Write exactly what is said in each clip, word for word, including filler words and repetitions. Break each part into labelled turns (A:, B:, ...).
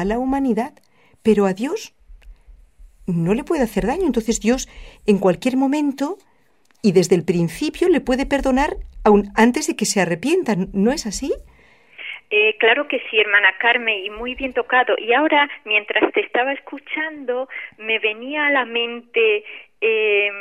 A: a la humanidad, pero a Dios no le puede hacer daño. Entonces Dios en cualquier momento y desde el principio le puede perdonar aún antes de que se arrepienta. ¿No es así?
B: Eh, claro que sí, hermana Carmen, y muy bien tocado. Y ahora, mientras te estaba escuchando, me venía a la mente eh,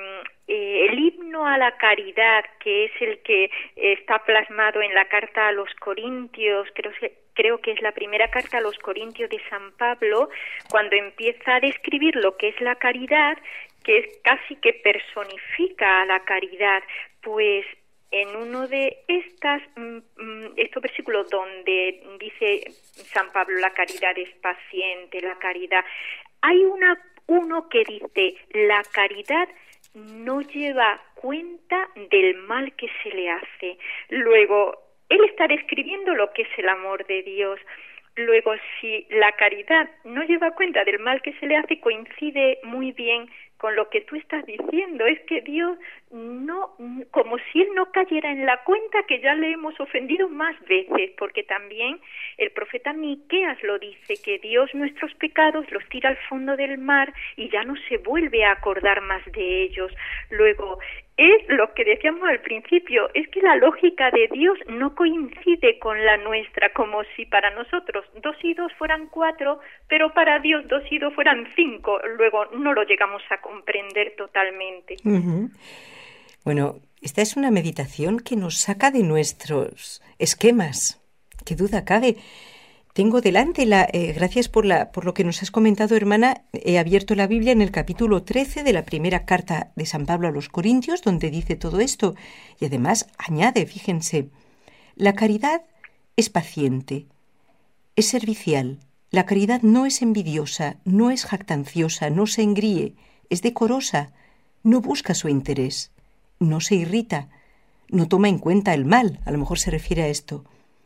B: eh, el himno a la caridad, que es el que está plasmado en la carta a los Corintios, creo que Creo que es la primera carta a los Corintios de San Pablo, cuando empieza a describir lo que es la caridad, que es casi que personifica a la caridad. Pues en uno de estas estos versículos donde dice San Pablo la caridad es paciente, la caridad, hay una uno que dice la caridad no lleva cuenta del mal que se le hace. Luego él está describiendo lo que es el amor de Dios. Luego, si la caridad no lleva cuenta del mal que se le hace, coincide muy bien con lo que tú estás diciendo. Es que Dios no, como si Él no cayera en la cuenta que ya le hemos ofendido más veces, porque también el profeta Miqueas lo dice, que Dios nuestros pecados los tira al fondo del mar y ya no se vuelve a acordar más de ellos. Luego, es lo que decíamos al principio, es que la lógica de Dios no coincide con la nuestra, como si para nosotros dos y dos fueran cuatro, pero para Dios dos y dos fueran cinco. Luego no lo llegamos a comprender totalmente.
A: Uh-huh. Bueno, esta es una meditación que nos saca de nuestros esquemas. ¿Qué duda cabe? Tengo delante, la, eh, gracias por, la, por lo que nos has comentado, hermana, he abierto la Biblia en el capítulo trece de la primera carta de San Pablo a los Corintios, donde dice todo esto. Y además añade, fíjense, la caridad es paciente, es servicial. La caridad no es envidiosa, no es jactanciosa, no se engríe, es decorosa, no busca su interés, no se irrita, no toma en cuenta el mal, a lo mejor se refiere a esto.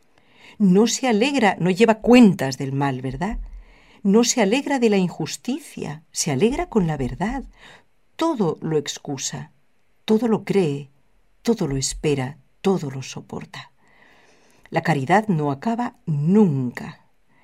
A: No se alegra, no lleva cuentas del mal, ¿verdad? No se alegra de la injusticia, se alegra con la verdad. Todo lo excusa, todo lo cree, todo lo espera, todo lo soporta. La caridad no acaba nunca.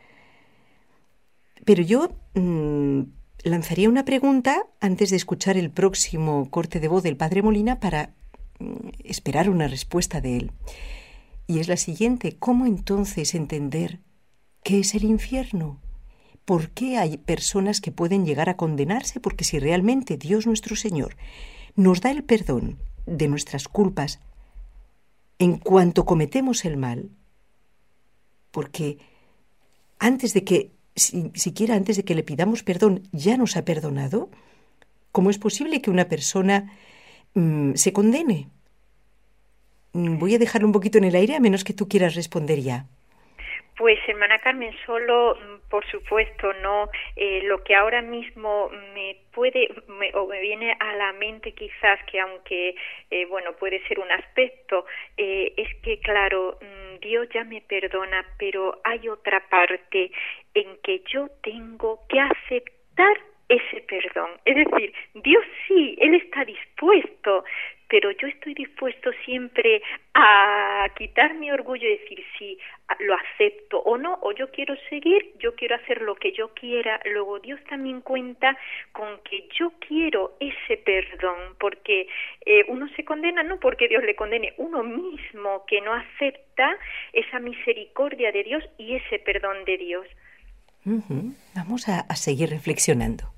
A: Pero yo mmm, lanzaría una pregunta antes de escuchar el próximo corte de voz del Padre Molina para mmm, esperar una respuesta de él. Y es la siguiente: ¿cómo entonces entender qué es el infierno? ¿Por qué hay personas que pueden llegar a condenarse? Porque si realmente Dios nuestro Señor nos da el perdón de nuestras culpas en cuanto cometemos el mal, porque antes de que, si, siquiera antes de que le pidamos perdón, ya nos ha perdonado, ¿cómo es posible que una persona mmm, se condene? Voy a dejarlo un poquito en el aire, a menos que tú quieras responder ya.
B: Pues, hermana Carmen, solo, por supuesto, no eh, lo que ahora mismo me puede me, o me viene a la mente, quizás, que aunque eh, bueno, puede ser un aspecto, eh, es que claro, Dios ya me perdona, pero hay otra parte en que yo tengo que aceptar ese perdón. Es decir, Dios sí, Él está dispuesto, pero yo estoy dispuesto siempre a quitar mi orgullo y decir sí, lo acepto o no, o yo quiero seguir, yo quiero hacer lo que yo quiera. Luego Dios también cuenta con que yo quiero ese perdón, porque eh, uno se condena no porque Dios le condene, uno mismo que no acepta esa misericordia de Dios y ese perdón de Dios.
A: Uh-huh. Vamos a, a seguir reflexionando.